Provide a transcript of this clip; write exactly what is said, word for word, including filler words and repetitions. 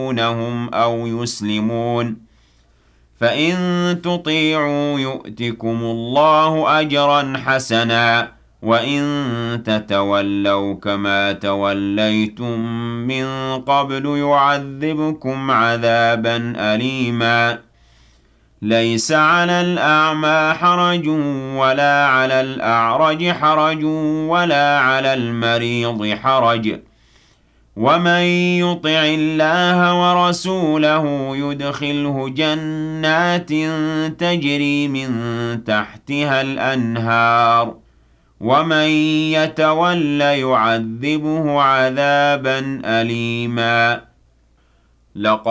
يَخْشَوْنَهُمْ أَوْ يُسْلِمُونَ فَإِن تُطِيعُوا يُؤْتِكُمُ اللَّهُ أَجْرًا حَسَنًا وَإِن تَتَوَلَّوْا كَمَا تَوَلَّيْتُم مِّن قَبْلُ يُعَذِّبْكُمْ عَذَابًا أَلِيمًا لَيْسَ عَلَى الْأَعْمَىٰ حَرَجٌ وَلَا عَلَى الْأَعْرَجِ حَرَجٌ وَلَا عَلَى الْمَرِيضِ حَرَجٌ ۗ وَمَن يُطِعِ اللَّهَ وَرَسُولَهُ يُدْخِلْهُ جَنَّاتٍ تَجْرِي مِن تَحْتِهَا الْأَنْهَارُ ۖ وَمَن يَتَوَلَّ يُعَذِّبْهُ عَذَابًا أَلِيمًا